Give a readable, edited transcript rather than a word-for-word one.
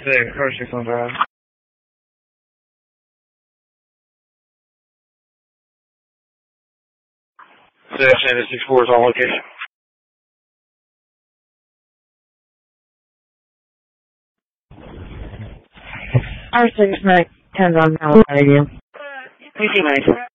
Yeah, car 6 on drive. Santa 64 is on location. R6 Mac 10 on now, radio. PC Mike.